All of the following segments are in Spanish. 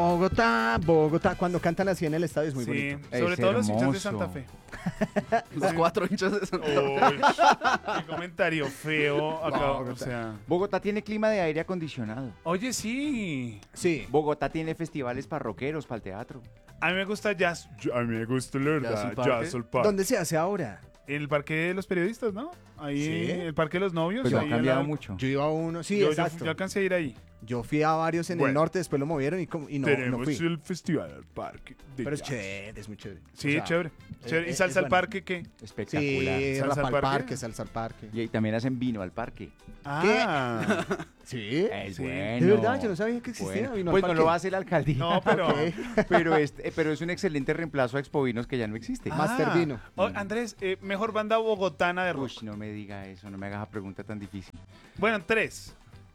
Bogotá, Bogotá. Cuando cantan así en el estadio es muy Sí, bonito. sobre Es todo los hinchas de hermoso. Santa Fe. Los 4 hinchas de Santa Fe. Uy, qué comentario feo acá, o sea. Bogotá tiene clima de aire acondicionado. Oye, sí. Sí. Bogotá tiene festivales para rockeros, para el teatro. A mí me gusta jazz. A mí me gusta la verdad, Jazz al Parque. ¿Dónde se hace ahora? En el parque de los periodistas, ¿no? Ahí, Sí. el parque de los novios. Pues ha ahí cambiado al lado. mucho. Yo iba a uno, sí, Yo exacto. yo alcancé a ir ahí. Yo fui a varios en el Bueno. norte, después lo movieron y no fui. el festival al parque. Pero es chévere, es muy chévere. Sí, O sea, chévere. Chévere. ¿Y es salsa al bueno. parque qué? Espectacular. Sí, ¿Salsa rapa al al parque? parque, salsa al parque. Y ahí también hacen vino al parque. Ah. ¿Sí? Es Sí. bueno. De verdad, yo no sabía que existía Bueno. vino al Pues no parque. lo va a hacer la alcaldía. No, pero. Ok. pero es un excelente reemplazo a Expo Vinos que ya no existe. Master Vino. Oh, Andrés, mejor banda bogotana de rock. Uy, no me diga eso, no me hagas esa pregunta tan difícil. Bueno, 3.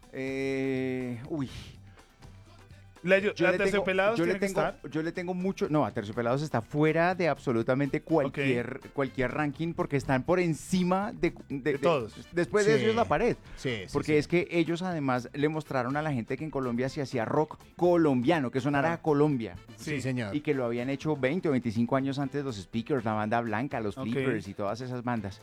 Uy. La Terciopelados tiene que estar. yo le tengo mucho. No, a Terciopelados está fuera de absolutamente cualquier ranking porque están por encima de todos. Después de Sí. ellos la pared. Sí, sí, Porque sí. es que ellos además le mostraron a la gente que en Colombia se hacía rock colombiano, que sonara a Colombia. Sí, señor. Y que lo habían hecho 20 o 25 años antes los Speakers, la banda blanca, los Ok. Flippers y todas esas bandas.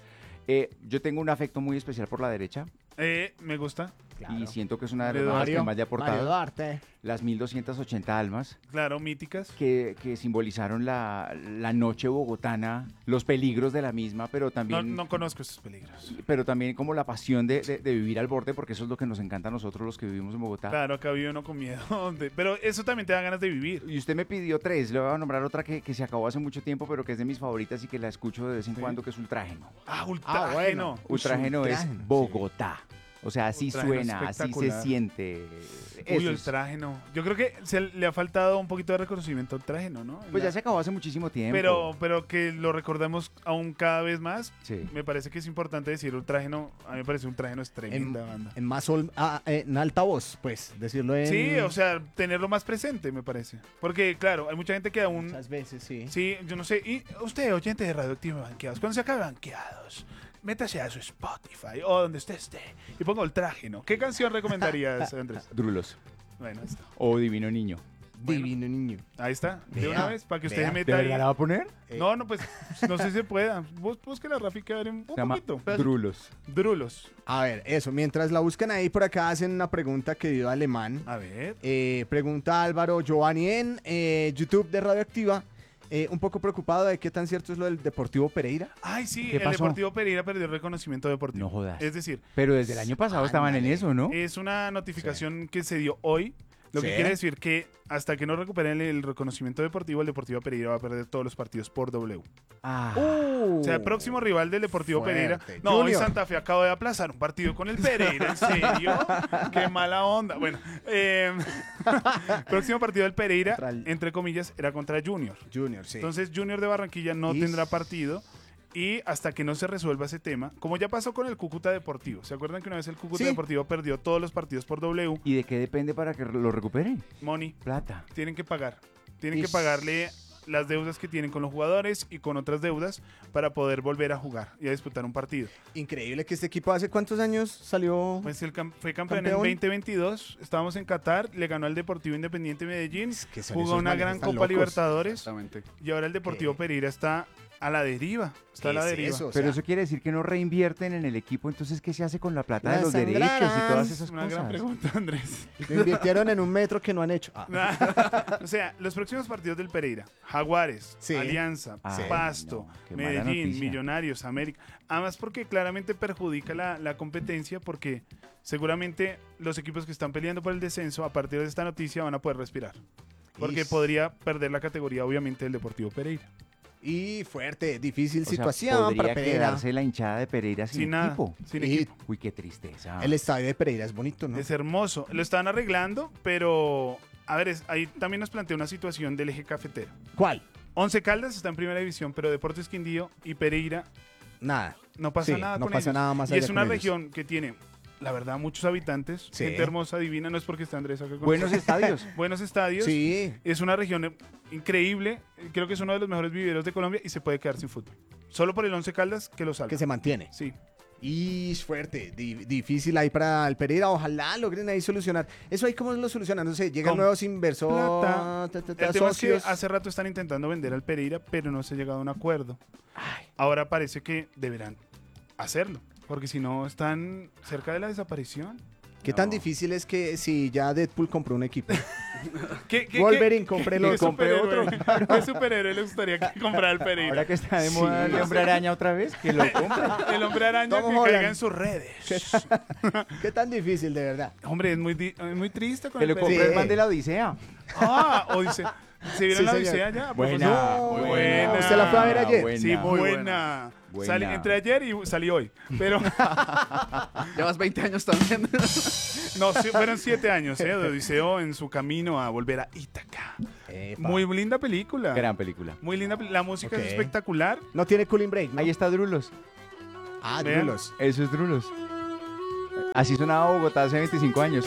Yo tengo un afecto muy especial por la derecha Me gusta. Claro. y siento que es una de las Mario bandas que Mario, más le ha Mario aportado. Duarte. Las 1280 almas Claro, míticas. que simbolizaron la noche bogotana, los peligros de la misma, pero No, también, no conozco esos peligros. pero también como la pasión de vivir al borde, porque eso es lo que nos encanta a nosotros los que vivimos en Bogotá. Claro, acá vive uno con miedo. Pero eso también te da ganas de vivir. Y usted me pidió 3, le voy a nombrar otra que se acabó hace mucho tiempo, pero que es de mis favoritas y que la escucho de vez en Sí. cuando, que es Ultrágeno. Ultrágeno. bueno. Ultrágeno es Ultrágeno, sí. Bogotá. O sea, así Ultrágeno suena, así se espectacular. siente. Uy, Eso el es- traje no. Yo creo que le ha faltado un poquito de reconocimiento al traje, ¿no? Pues ya se acabó hace muchísimo tiempo. Pero que lo recordemos aún cada vez más. Sí. Me parece que es importante decir Ultrágeno. A mí me parece Ultrágeno es tremenda banda. En más en alta voz, pues, decirlo en... Sí, o sea, tenerlo más presente, me parece. Porque, claro, hay mucha gente que aún. Muchas veces, sí. Sí, yo no sé. Y usted, oyente de Radioactivo Banqueados, cuando se acabe Banqueados, métase a su Spotify o donde usted esté y ponga Ultrágeno. ¿Qué canción recomendarías, Andrés? Drulos. Bueno, ahí está. O Divino Niño. Divino niño. Ahí está. De Vea, una vez, para que usted vea. se ¿De meta ahí. verdad la va a poner? No, no, pues no sé si se pueda. Busque la Rafi que un Se llama poquito. Drulos. Drulos. A ver, eso, mientras la buscan ahí, por acá hacen una pregunta que dio Alemán. A ver. Pregunta Álvaro Giovanni en YouTube de Radioactiva. Un poco preocupado de qué tan cierto es lo del Deportivo Pereira. Ay, sí, ¿Qué el pasó? Deportivo Pereira perdió el reconocimiento deportivo. No jodas. Es decir, Pero desde el año pasado estaban en Ándale. eso, ¿no? es una notificación que se dio hoy. Lo que Sí. quiere decir que hasta que no recuperen el reconocimiento deportivo, el Deportivo Pereira va a perder todos los partidos por W. Ah. O sea, el próximo rival del Deportivo Fuerte. Pereira. No, hoy Junior. Santa Fe acaba de aplazar un partido con el Pereira. ¿En serio? Qué mala onda. Bueno, próximo partido del Pereira, Contra el- entre comillas, era contra Junior. Junior, sí. Entonces Junior de Barranquilla no Y- tendrá partido y hasta que no se resuelva ese tema, como ya pasó con el Cúcuta Deportivo. ¿Se acuerdan que una vez el Cúcuta Sí. Deportivo perdió todos los partidos por W? ¿Y de qué depende para que lo recupere? Money, Plata. tienen que pagar. Tienen que Ish. pagarle las deudas que tienen con los jugadores y con otras deudas para poder volver a jugar y a disputar un partido. Increíble que este equipo hace cuántos años salió. Pues fue campeón en Campeón. 2022, estábamos en Qatar, le ganó al Deportivo Independiente Medellín, Es que son jugó esos una manes, gran están Copa locos. Libertadores Exactamente. y ahora el Deportivo ¿Qué? Pereira está a la deriva. Está a ¿Qué la es deriva. eso? O Pero sea, eso quiere decir que no reinvierten en el equipo, entonces ¿qué se hace con la plata La de los derechos sangrarán. y todas Es esas una cosas? gran pregunta, Andrés. lo invirtieron en un metro que no han hecho. Ah. O sea, los próximos partidos del Pereira, Jaguares, Sí. Alianza, Ay, Pasto, no, qué mala Medellín, noticia. Millonarios, América. Además porque claramente perjudica la competencia porque seguramente los equipos que están peleando por el descenso a partir de esta noticia van a poder respirar. Porque Ish. podría perder la categoría obviamente del Deportivo Pereira. Y fuerte, difícil O sea, situación podría para Pereira. quedarse la hinchada de Pereira sin Sin nada, equipo. sin Y equipo. Uy, qué tristeza. el estadio de Pereira es bonito, ¿no? Es hermoso. Lo están arreglando, pero a ver, ahí también nos plantea una situación del eje cafetero. ¿Cuál? Once Caldas está en primera división, pero Deportes Quindío y Pereira Nada. no pasa Sí, nada no con pasa ellos. nada más y allá es una con ellos. región que tiene, la verdad, muchos habitantes, Sí. gente hermosa, divina, no es porque está Andrés acá con Buenos nosotros. estadios. Buenos estadios. Sí. Es una región increíble, creo que es uno de los mejores viveros de Colombia y se puede quedar sin fútbol. Solo por el Once Caldas que lo salva. Que se mantiene. Sí. Y fuerte, difícil ahí para el Pereira. Ojalá logren ahí solucionar. Eso ahí, ¿cómo lo solucionan? No sé, llegan Con nuevos inversores, El tema es que socios. hace rato están intentando vender al Pereira, pero no se ha llegado a un acuerdo. Ahora parece que deberán hacerlo, porque si no están cerca de la desaparición. ¿Qué tan difícil es que si ya Deadpool compró un equipo? ¿Qué Wolverine, compré el otro. compré otro. ¿Qué superhéroe le gustaría que comprara el Pereira? Ahora que está de moda el hombre araña otra vez, que lo compre. El hombre araña Tom que Holland. caiga en sus redes. ¿Qué tan difícil, de verdad? Hombre, es muy triste con Que el lo compré Pereira. el man de la Odisea. Odisea. ¿Se vieron Sí, la señor. Odisea ya? Buena, No, muy buena. ¿Usted la fue a ver ayer? Buena. Sí, muy Muy buena. Buena. Entré ayer y salí hoy. Pero Llevas 20 años también. no, sí, fueron 7 años de Odiseo en su camino a volver a Ítaca. Epa. Muy linda película. Gran película. Muy linda. La música Ok. es espectacular. No tiene cooling break, ¿no? Ahí está Drulos. Ah, Vean. Drulos. Eso es Drulos. Así sonaba Bogotá hace 25 años.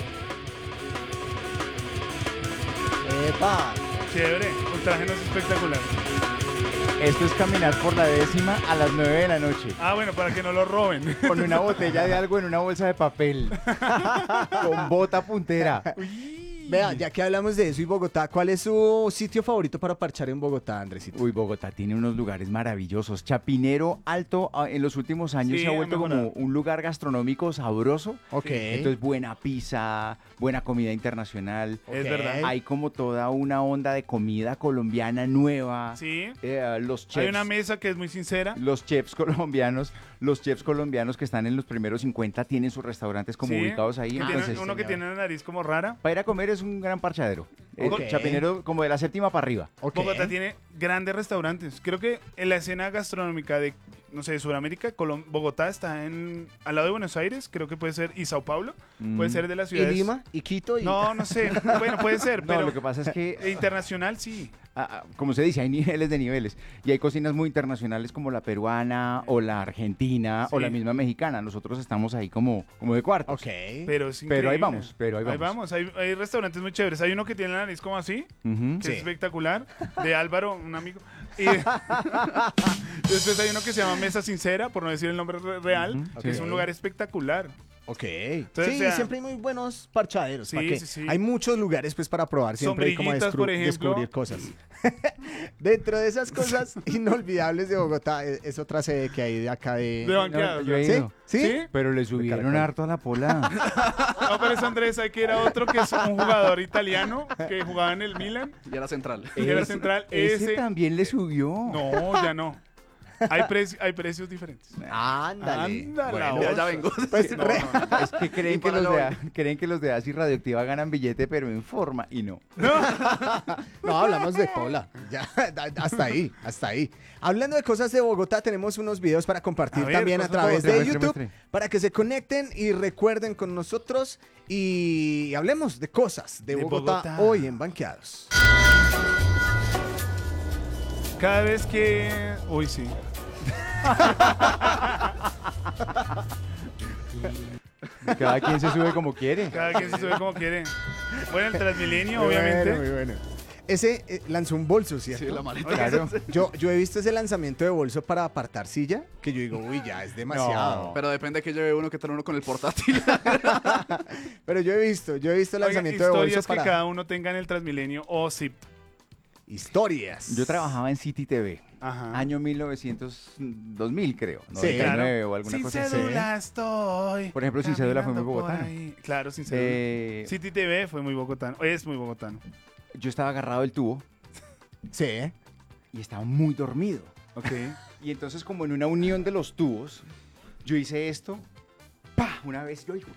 Epa. Chévere. Ultragenos es espectacular. Esto es caminar por la 10ª a las 9 de la noche. Ah, bueno, para que no lo roben. Con una botella de algo en una bolsa de papel. Con bota puntera. Vea, ya que hablamos de eso y Bogotá, ¿cuál es su sitio favorito para parchar en Bogotá, Andresito? Uy, Bogotá tiene unos lugares maravillosos. Chapinero Alto en los últimos años Sí, se ha ha vuelto como mejorado. un lugar gastronómico sabroso. Ok. Entonces, buena pizza, buena comida internacional. Es Ok. verdad. Hay como toda una onda de comida colombiana nueva. Sí. Los Hay chefs. una mesa que es muy sincera. Los chefs colombianos que están en los primeros 50 tienen sus restaurantes como Sí, ubicados ahí. que tiene Entonces, uno que tiene la nariz como rara. para ir a comer es un gran parchadero. Ok. Chapinero como de la 7ª para arriba. Ok. Bogotá tiene grandes restaurantes. Creo que en la escena gastronómica de, no sé, de Sudamérica, Bogotá está al lado de Buenos Aires, creo que puede ser, y Sao Paulo, puede ser de las ¿Y ciudades. Lima? ¿Y Quito? No, no sé. Bueno, puede ser, No, pero lo que pasa es que internacional sí. como se dice, hay niveles de niveles. Y hay cocinas muy internacionales como la peruana o la argentina o Sí. la misma mexicana. Nosotros estamos ahí como de cuartos. Ok. Pero es Pero ahí increíble. vamos, pero ahí Ahí vamos. vamos. Hay restaurantes muy chéveres. Hay uno que tiene la nariz como así, Ujú. que Sí. es espectacular, de Álvaro, un amigo. Y después hay uno que se llama Mesa Sincera, por no decir el nombre real, Ujú, que es sí. un lugar espectacular. Ok. Entonces, sí, o sea, siempre hay muy buenos parchaderos. Sí, ¿para qué? sí, sí. Hay muchos lugares pues para probar. Siempre hay como Sombriguitas, por ejemplo. descubrir cosas. Dentro de esas cosas inolvidables de Bogotá, es otra sede que hay de acá De de... banqueados. yo he ¿Sí? ido. ¿Sí? ¿Sí? Pero le subieron Caracol. harto a la pola. No, pero es Andrés, hay que ir a otro que es un jugador italiano que jugaba en el Milan. Y era central. Y era central. Ese Ese. también le subió. No, ya no. Hay precios diferentes. Ándale. Anda, la Bueno, Ya vengo. pues, No, no. Es que creen Y que, para los la creen que los de ASI Radioactiva ganan billete, pero en forma, y no. no, hablamos de Pola. Ya, hasta ahí, hasta ahí. Hablando de cosas de Bogotá, tenemos unos videos para compartir A ver, también a cosas de través de Bogotá. YouTube Muestre. para que se conecten y recuerden con nosotros y hablemos de cosas de De Bogotá, Bogotá. hoy en Banqueados. Cada vez que. Uy, sí. Cada quien se sube como quiere. Cada quien se sube como quiere. Bueno, el Transmilenio, Muy obviamente. bueno, muy bueno. Ese lanzó un bolso, ¿cierto? Sí, la maleta. Claro. Yo he visto ese lanzamiento de bolso para apartar silla, que yo digo, uy, ya es demasiado. No. Pero depende de que lleve uno que trae uno con el portátil. Pero yo he visto el Oiga, lanzamiento de bolso historias que para cada uno tenga en el Transmilenio o zip. historias. Yo trabajaba en City TV, Ajá. año 2000 creo, Sí, 99 o alguna Sin cosa así. cédula estoy. Por ejemplo, Sin Cédula fue muy caminando por bogotana. ahí. Claro, sin cédula. City TV fue muy bogotano. Es muy bogotano. Yo estaba agarrado del tubo Sí, ¿eh? y estaba muy dormido. Ok. Y entonces, como en una unión de los tubos, yo hice esto, ¡pa! Una vez, yo hijo.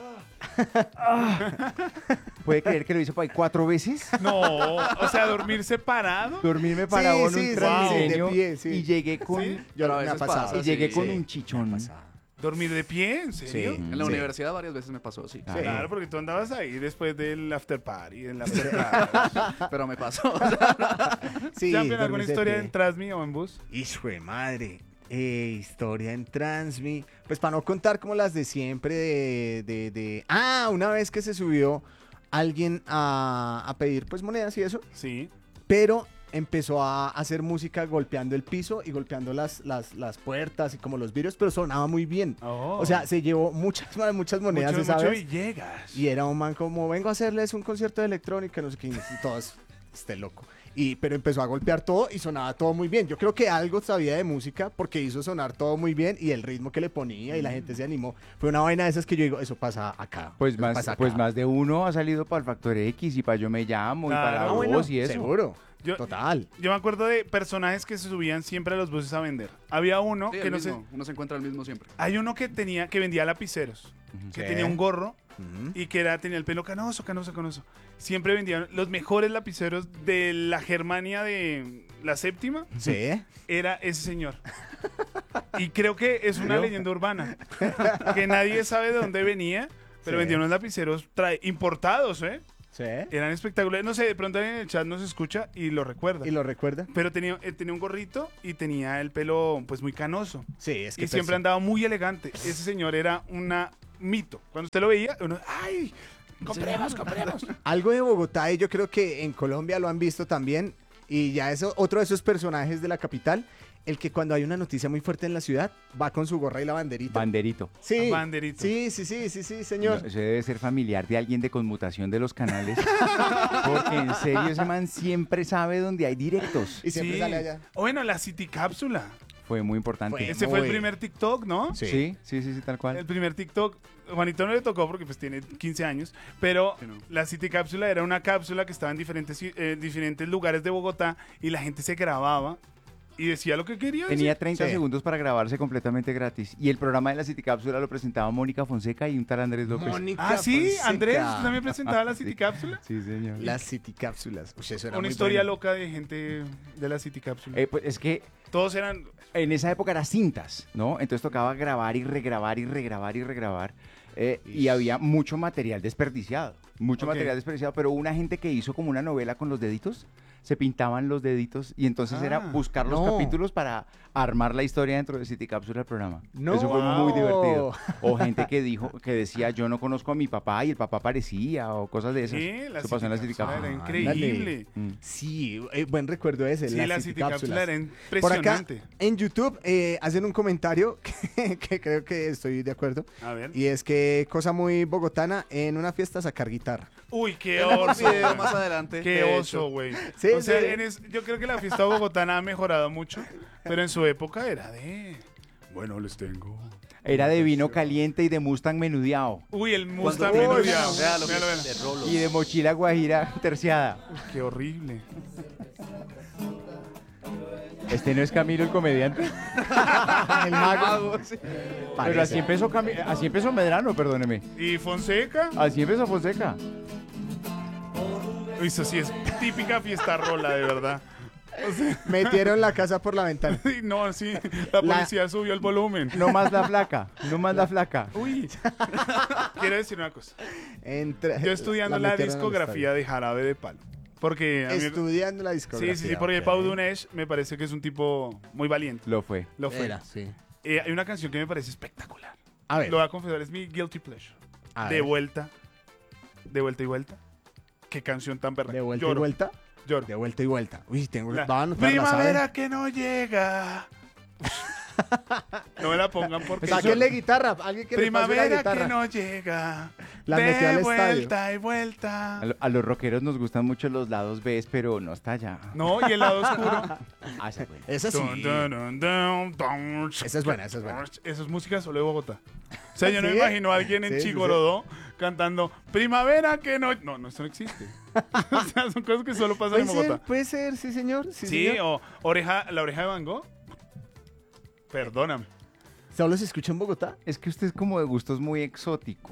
¿Puede creer que lo hice por ahí 4 veces? No, o sea, dormir separado. Dormirme parado en sí, un sí, Transmilenio de pie, sí. y llegué con, Sí. Yo Pero a me ha veces pasado. pasa, y llegué sí, con sí. un chichón. Dormir de pie, ¿en serio? Sí. En la Sí. universidad varias veces me pasó, sí. Claro. Claro, porque tú andabas ahí después del after party, el after party. Pero me pasó. Sí, ¿Champion, alguna dormirse de historia pie. en Transmi o en bus? Hijo de madre. Historia en Transmi. Pues para no contar como las de siempre una vez que se subió alguien a pedir pues monedas y eso, Sí. pero empezó a hacer música golpeando el piso y golpeando las puertas y como los vidrios, pero sonaba muy bien. Oh. O sea, se llevó muchas monedas mucho, esa mucho vez. Villegas. Y era un man como, vengo a hacerles un concierto de electrónica, no sé qué, y todos, este loco. Pero empezó a golpear todo y sonaba todo muy bien. Yo creo que algo sabía de música porque hizo sonar todo muy bien y el ritmo que le ponía y la gente se animó. Fue una vaina de esas que yo digo, eso pasa acá. Pues eso más, pasa acá. pues más de uno ha salido para el Factor X y para Yo Me Llamo y para Claro. Voz y eso. Seguro. Yo- Total. Yo me acuerdo de personajes que se subían siempre a los buses a vender. Había uno Sí, que el no sé. mismo, uno se encuentra el mismo siempre. Hay uno que vendía lapiceros, que Sí. tenía un gorro Ujú. y que tenía el pelo canoso. Siempre vendían los mejores lapiceros de la Germania de la séptima. Sí. Era ese señor. Y creo que es una ¿Serio? leyenda urbana. Que nadie sabe de dónde venía, pero Sí. vendía unos lapiceros importados, ¿eh? Sí. Eran espectaculares. No sé, de pronto en el chat no se escucha y lo recuerda. ¿Y lo recuerda? Pero tenía un gorrito y tenía el pelo pues muy canoso. Sí, es que Y siempre andaba muy elegante. Ese señor era una mito. Cuando usted lo veía, uno, ¡ay! ¡Compremos! Algo de Bogotá y yo creo que en Colombia lo han visto también y ya eso otro de esos personajes de la capital, el que cuando hay una noticia muy fuerte en la ciudad va con su gorra y la banderita. Banderito. Sí. Banderito. Sí, señor. No, eso debe ser familiar de alguien de conmutación de los canales. Porque en serio ese man siempre sabe dónde hay directos. Y siempre Sí. sale allá. Bueno, la City Cápsula. Fue muy importante. Fue. Ese fue el Muy. primer TikTok, ¿no? Sí. Sí, tal cual. El primer TikTok. Juanito no le tocó porque pues tiene 15 años, pero Sí, no. la City Cápsula era una cápsula que estaba en diferentes lugares de Bogotá y la gente se grababa y decía lo que quería Tenía decir. 30 Sí. segundos para grabarse completamente gratis. Y el programa de la City Cápsula lo presentaba Mónica Fonseca y un tal Andrés López. Mónica Ah, sí, Fonseca. Andrés, ¿usted también presentaba la City Cápsula? Sí, señor. Las City Cápsulas. Uy, eso era Una muy historia bueno. loca de gente de la City Cápsula. Pues es que Todos eran... en esa época era cintas, ¿no? Entonces tocaba grabar y regrabar y regrabar y regrabar. Y había mucho material desperdiciado. Mucho Ok. material desperdiciado, pero hubo una gente que hizo como una novela con los deditos. Se pintaban los deditos y entonces era Ah, buscar los no. capítulos para armar la historia dentro de City Cápsula del programa. No. Eso fue muy Wow. divertido. O gente que decía yo no conozco a mi papá y el papá aparecía o cosas de esas. Sí, la Eso pasó en la City City Cápsula era Cápsula. increíble. Mm. Sí, buen recuerdo ese. Sí, la City Cápsula era Por acá, impresionante. en YouTube, hacen un comentario que creo que estoy de acuerdo. A ver. Y es que cosa muy bogotana, en una fiesta sacar guitarra. Uy, qué Tenemos oso. video güey. más adelante. Qué de oso, hecho. güey. Sí, O sea, sí. yo creo que la fiesta bogotana ha mejorado mucho, pero en su época era de... Bueno, les tengo. Era de vino caliente y de Mustang menudeado. Uy, el Mustang Cuando- menudeado. Véalo, Véalo, véalo. de Rolo. Y de mochila guajira terciada. Qué horrible. Este no es Camilo el comediante. El mago. Pero Parece. así empezó Medrano, perdóneme. ¿Y Fonseca? Así empezó Fonseca. Uy, eso sí es típica fiesta rola, de verdad. O sea, Metieron la casa por la ventana. sí, no, sí. La policía subió el volumen. No más la flaca, no más la flaca. Uy. Quiero decir una cosa. Yo estudiando la metieron al discografía de Jarabe de Palo. Porque a mí... Estudiando la discografía. Sí, porque ok. Pau Dunesh me parece que es un tipo muy valiente. Lo fue. Lo fue. Era, sí. Hay una canción que me parece espectacular. A ver. Lo voy a confesar, es mi guilty pleasure. A De ver. vuelta. De vuelta y vuelta. Qué canción tan perra. De vuelta Lloro, y vuelta. Lloro. De vuelta y vuelta. Uy, tengo La- van a anotarla, Primavera ¿sabe? que no llega. No me la pongan porque Sáquenle guitarra. Alguien que le pase una primavera guitarra. que no llega. La de metió al estadio. vuelta y vuelta. A los rockeros nos gustan mucho los lados B, pero no está allá. No, y el lado oscuro. Ah, esa fue. Esa sí. Dun, dun, dun, dun, dun. Esa es buena, esa es buena. Eso es música solo de Bogotá. O sea, yo no ¿Sí? me imagino a alguien en Sí, sí, Chigorodó cantando Primavera que no... No, eso no existe. O sea, son cosas que solo pasan en Bogotá. Puede ser, sí, señor. Sí, Sí, señor. o la oreja de Van Gogh. Perdóname. ¿Solo se escucha en Bogotá? Es que usted es como de gustos muy exóticos.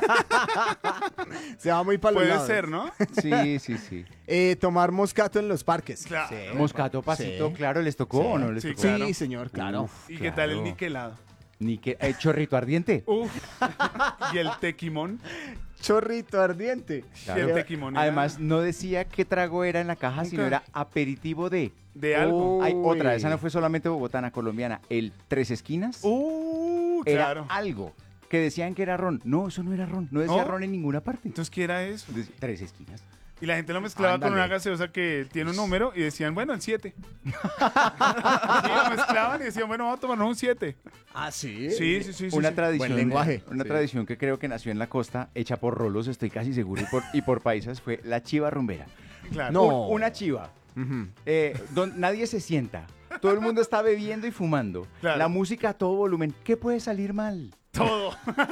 Se va muy para los Puede lados. ser, ¿no? Sí, sí, sí. Tomar moscato en los parques. Claro. Sí. Moscato Pasito, Sí. claro, ¿les tocó Sí. o no les Sí, tocó? Sí, claro. señor, claro. Uf, ¿Y qué tal el claro. niquelado? Chorrito ardiente. Uf. Y el tequimón. Chorrito ardiente. Claro. El tequimón era Además, no decía qué trago era en la caja, sino Nunca. era aperitivo de. de algo. Hay otra, Uy. esa no fue solamente bogotana, colombiana. El Tres Esquinas era Claro. algo que decían que era ron. No, eso no era ron. No decía ¿No? ron en ninguna parte. Entonces, ¿qué era eso? Tres Esquinas. Y la gente lo mezclaba con Ándale. una gaseosa que tiene un número y decían, bueno, el 7. Y lo mezclaban y decían, bueno, vamos a tomarnos un 7. Ah, sí. Sí, sí, sí. sí, Una sí. tradición, Buen lenguaje. una Sí. tradición que creo que nació en la costa, hecha por rolos, estoy casi seguro, y por paisas, fue la chiva rumbera. Claro. No. Una chiva. Ujú. Nadie se sienta. Todo el mundo está bebiendo y fumando. Claro. La música a todo volumen. ¿Qué puede salir mal? Todo.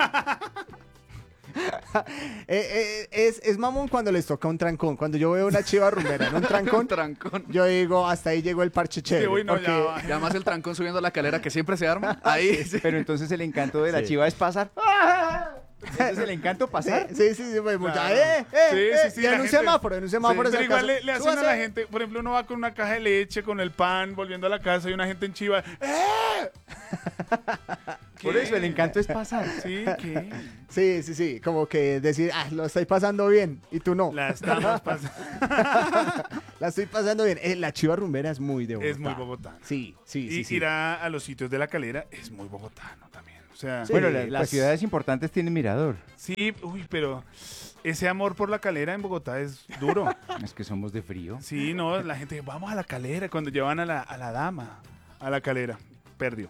Es mamón cuando les toca un trancón. Cuando yo veo una chiva rumbera en un trancón, Un trancón. yo digo, hasta ahí llegó el parche chévere. Sí, uy, no, porque- ya va. Y además el trancón subiendo la calera que siempre se arma. Ahí. sí. Pero entonces el encanto de la Sí. chiva es pasar. Entonces el encanto pasar. Sí, pues mucha. Claro. Sí, y la en un gente- semáforo, en un semáforo. Pero si igual acaso, le hacen a súbase. la gente, por ejemplo, uno va con una caja de leche, con el pan, volviendo a la casa y una gente en chiva. ¡Eh! Por ¿Qué? eso el encanto es pasar. Sí, ¿qué? Sí, como que decir, lo estoy pasando bien, y tú no. La estamos pasando. La estoy pasando bien. La chiva rumbera es muy de Bogotá. Es muy bogotano. Sí. Y ir a los sitios de la calera es muy bogotano también. O sea, Sí. Bueno, las pues- ciudades importantes tienen mirador. sí, uy, pero ese amor por la calera en Bogotá es duro. Es que somos de frío. Sí, no, la gente, vamos a la calera, cuando llevan a la dama a la calera, perdió.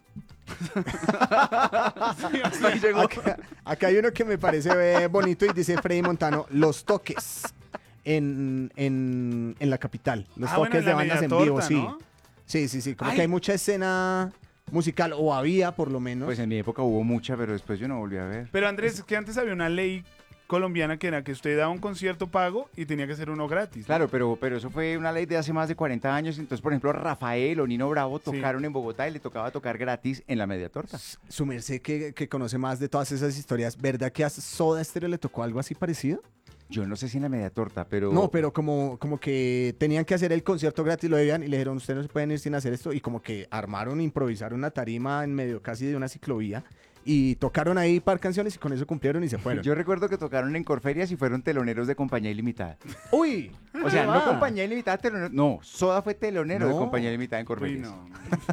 Sí, o sea, Ahí llegó. Acá hay uno que me parece bonito y dice Freddy Montano, los toques en la capital. Los bueno, toques en de la bandas en media vivo, torta, sí. ¿no? Sí, como Ay. que hay mucha escena musical, o había por lo menos. Pues en mi época hubo mucha, pero después yo no volví a ver. Pero Andrés, que antes había una ley colombiana que era que usted daba un concierto pago y tenía que ser uno gratis. ¿no? Claro, pero eso fue una ley de hace más de 40 años. Entonces, por ejemplo, Rafael o Nino Bravo Sí. tocaron en Bogotá y le tocaba tocar gratis en la media torta. Su merced que conoce más de todas esas historias, ¿verdad que a Soda Stereo le tocó algo así parecido? Yo no sé si en la media torta, pero... No, pero como que tenían que hacer el concierto gratis, lo debían y le dijeron, ustedes no se pueden ir sin hacer esto. Y como que armaron, improvisaron una tarima en medio casi de una ciclovía y tocaron ahí par canciones y con eso cumplieron y se fueron. Yo recuerdo que tocaron en Corferias y fueron teloneros de Compañía Ilimitada. ¡Uy! O sea, ¿Qué no va? Compañía Ilimitada, telonero. No, Soda fue telonero de No. Compañía Ilimitada en Uy, Corferias. no.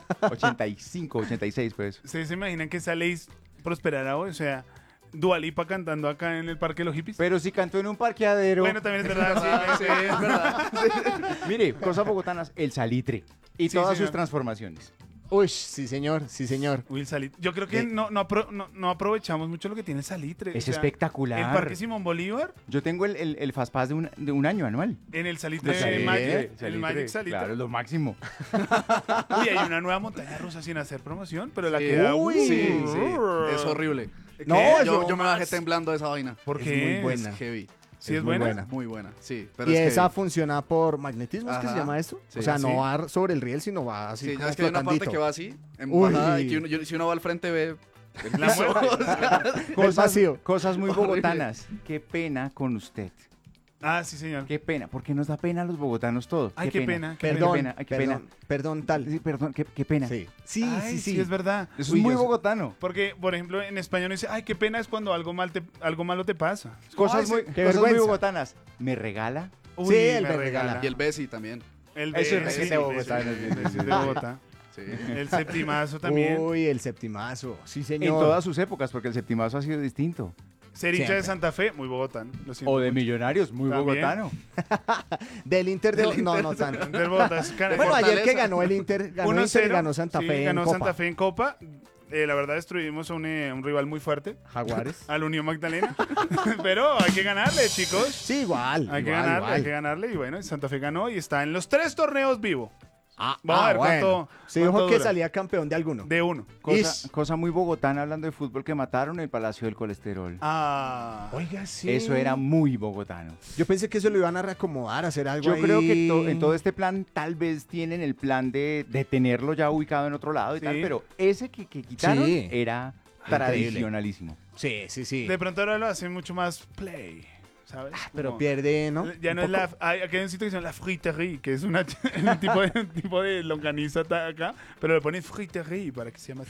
85, 86 fue eso. ¿Ustedes se imaginan que esa ley prosperará hoy? O sea, Dua Lipa cantando acá en el Parque de los Hippies. Pero si cantó en un parqueadero. Bueno, también es verdad. Ah, sí, sí, es verdad. Mire, cosas bogotanas, el salitre y Sí, todas señor. sus transformaciones. Uy, sí señor. Will Salitre. Yo creo que no aprovechamos mucho lo que tiene el Salitre. Es O sea, espectacular. El Parque Simón Bolívar, Yo tengo el Fast Pass de un año anual. en el Salitre Salitre, Magic. El Magic Salitre, Salitre. Claro, es lo máximo. Uy, hay una nueva montaña rusa sin hacer promoción, pero la Sí. que da... Uy. Sí. Es horrible. No, ¿Qué? eso- Yo me bajé temblando de esa vaina. ¿Por Es qué? muy buena. Es heavy. ¿Sí es muy buena? buena. Muy buena, sí. Pero Y es esa heavy. funciona por magnetismo, ¿es que se Ajá. llama eso? Sí, o sea, sí. no va sobre el riel, sino va así Sí, como ya es que hay una parte flotandito. que va así, en Uy. bajada, y que si uno va al frente ve... La muerte. El vacío. Cosas muy Horrible. bogotanas. Qué pena con usted. Ah, sí, señor. Qué pena. Porque nos da pena a los bogotanos todo. Ay, qué pena. Qué Perdón, pena, qué pena. perdón, tal. Sí, perdón, qué pena. Sí, Ay, sí, es verdad. Eso Uy, es muy yo sé. bogotano. Porque, por ejemplo, en español dice, ay, qué pena es cuando algo malo te pasa. Cosas, Ay, muy, sí. qué cosas muy vergüenza. bogotanas. ¿Me regala? Uy, Sí, el me me regala. regala. Y el Bessie también. El Eso es Bessie, de Bogotá, el no Bessie, es el Bessie de Bogotá. Sí. El septimazo también. Uy, el septimazo. Sí, En señor. todas sus épocas, porque el septimazo ha sido distinto. Ser hincha Siempre. de Santa Fe, muy bogotano. Lo siento. O de Millonarios, muy También. bogotano. Del Inter de... Del No, Inter. no tanto. Del Bogotá, es cara- Bueno, ayer que Fortaleza. ganó el Inter, ganó 1-0, Inter y ganó Santa sí, Fe ganó en Copa. Santa Fe en Copa. La verdad, destruimos a un rival muy fuerte, Jaguares. al Unión Magdalena. Pero hay que ganarle, chicos. Sí, igual. Hay que igual, ganarle, igual. hay que ganarle. Y bueno, Santa Fe ganó y está en los 3 torneos vivo. Vamos a ver cuánto- Se dijo cuánto que dura. salía campeón de alguno. De 1. Cosa muy bogotana hablando de fútbol que mataron el Palacio del Colesterol. Ah. Oiga, sí. Eso era muy bogotano. Yo pensé que eso lo iban a reacomodar, hacer algo Yo ahí. creo que en todo este plan tal vez tienen el plan de tenerlo ya ubicado en otro lado y Sí. tal, pero ese que quitaron Sí. era Increíble. tradicionalísimo. Sí, sí, sí. De pronto ahora lo hacen mucho más play, ¿sabes? Pero Como- pierde, ¿no? Ya Un no es poco. la... Aquí hay un sitio que se llama la friterie, que es un tipo de longaniza acá, pero le ponen friterie para que sea más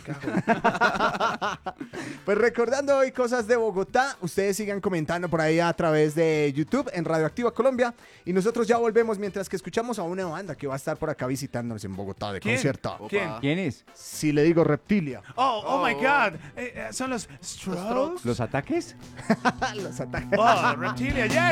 caro. Pues recordando hoy cosas de Bogotá, ustedes sigan comentando por ahí a través de YouTube en Radioactiva Colombia y nosotros ya volvemos mientras que escuchamos a una banda que va a estar por acá visitándonos en Bogotá de ¿Quién? concierto. Opa. ¿Quién? ¿Quién es? Si le digo reptilia, Oh my God. Son los Strokes. ¿Los ataques? los ataques. Oh, Reptilia, yes.